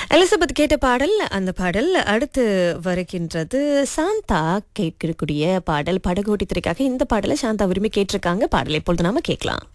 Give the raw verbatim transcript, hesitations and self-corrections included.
Elizabeth கேட்ட பாடல் அந்த பாடல் அடுத்து வருகின்றது சாந்தா கேட்கக்கூடிய பாடல் படகோட்டி திரைக்காக இந்த பாடலை சாந்தா விரும்பி கேட்டிருக்காங்க. பாடலை இப்பொழுது நாம கேட்கலாம்.